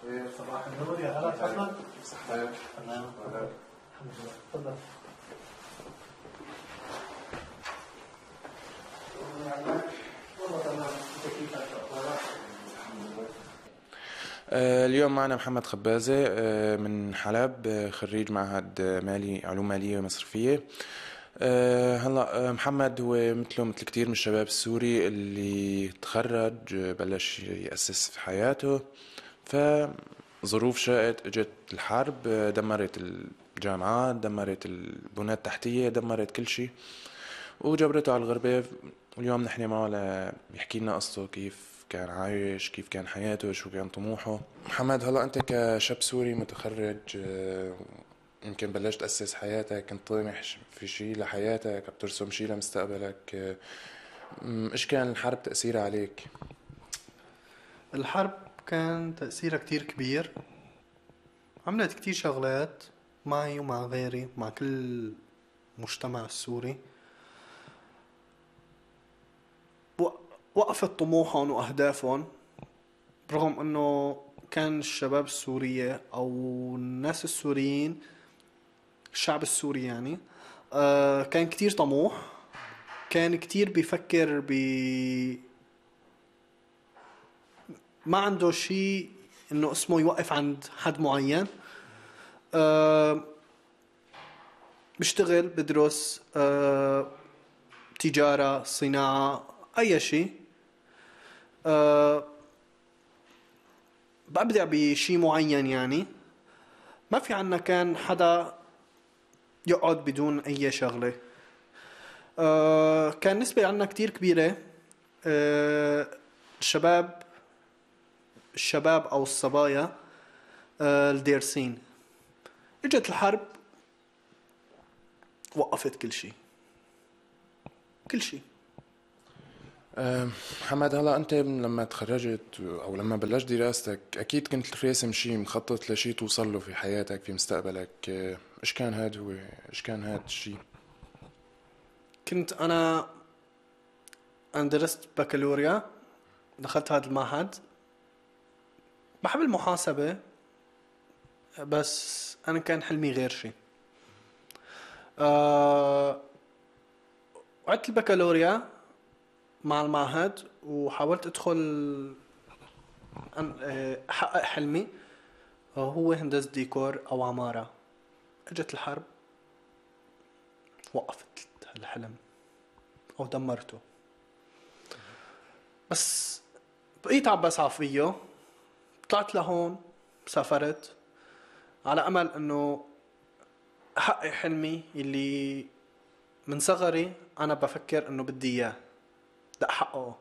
صباح النور يا هلا تفضل. صحتك؟ تمام الحمد لله تفضل. والله تمام. انت كيفك؟ اخبارك؟ اليوم معنا محمد خبازة من حلب، خريج معهد علوم مالية ومصرفية. هلا محمد هو مثله مثل كتير من الشباب السوري اللي تخرج بلش يأسس في حياته، فظروف شاءت اجت الحرب، دمرت الجامعات، دمرت البنى التحتية، دمرت كل شيء وجبرته على الغربة. واليوم نحن معه ليحكي لنا قصته، كيف كان عايش، كيف كان حياته، شو كان طموحه. محمد هلا انت كشاب سوري متخرج، يمكن بلشت تأسس حياتك، كنت طامح في شيء لحياتك، بترسم شيء لمستقبلك. ايش كان الحرب تأثيرها عليك؟ الحرب كان تأثيرها كتير كبير، عملت كتير شغلات معي ومع غيري، مع كل المجتمع السوري. وقفت طموحهم وأهدافهم، رغم أنه كان الشباب السورية أو الناس السوريين، الشعب السوري يعني كان كتير طموح، كان كتير بيفكر ما عنده شيء انه اسمه يوقف عند حد معين. بيشتغل، بدرس، تجارة، صناعة، اي شيء. ببدع بشيء معين يعني. ما في عنا كان حدا يقعد بدون اي شغلة. كان نسبة عنا كتير كبيرة. الشباب او الصبايا الدارسين. اجت الحرب وقفت كل شيء، كل شيء. محمد هلا انت لما تخرجت او لما بلشت دراستك اكيد كنت راسم شيء، مخطط لشيء توصل له في حياتك في مستقبلك. ايش كان هاد هو؟ ايش كان هاد الشيء؟ كنت انا درست بكالوريا، دخلت هذا المعهد. بحب المحاسبة، بس انا كان حلمي غير شيء. وعدت البكالوريا مع المعهد وحاولت ادخل احقق حلمي، هو هندسة ديكور او عمارة. اجت الحرب وقفت الحلم او دمرته. بس بقيت عم بسعى فيه. طلعت لهون، سافرت على امل انه احقق حلمي اللي من صغري انا بفكر انه بدي اياه، بدي احققه.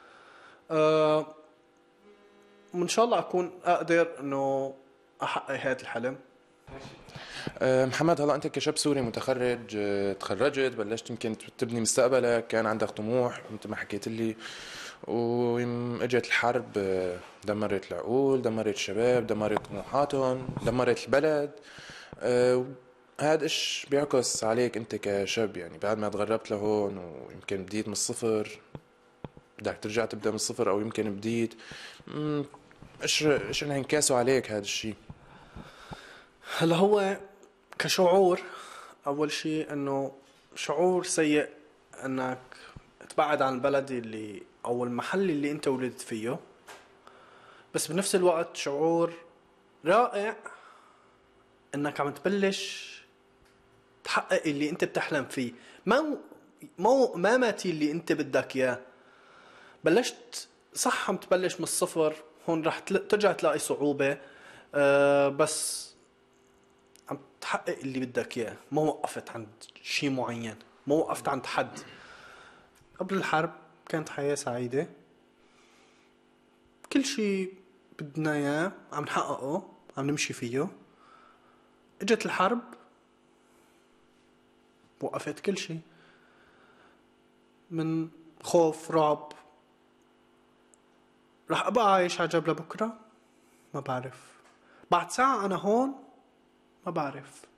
وان شاء الله اكون اقدر انه احقق هذا الحلم. محمد هلا انت كشاب سوري متخرج، تخرجت بلشت يمكن تبني مستقبلك، كان عندك طموح مثل ما حكيت لي، واجت الحرب، دمرت العقول، دمرت الشباب، دمرت طموحاتهم، دمرت البلد. هذا ايش بيعكس عليك انت كشاب؟ يعني بعد ما تغربت لهون ويمكن بديت من الصفر، بدك ترجع تبدا من الصفر، او يمكن بديت ايش انعكاسه عليك هذا الشيء؟ هلا هو كشعور، اول شيء انه شعور سيء انك تبعد عن البلد اللي او المحل اللي انت ولدت فيه، بس بنفس الوقت شعور رائع انك عم تبلش تحقق اللي انت بتحلم فيه. ما ماتي اللي انت بدك اياه. بلشت صح، عم تبلش من الصفر، هون رح ترجع تلاقي صعوبة، بس عم تحقق اللي بدك اياه. ما وقفت عند شيء معين، ما وقفت عند حد. قبل الحرب كانت حياة سعيدة، كل شيء بدنا اياه عم نحققه، عم نمشي فيه. اجت الحرب وقفت كل شيء، من خوف، رعب. رح ابقى عايش على جبل بكره؟ ما بعرف. بعد ساعة انا هون؟ ما بعرف.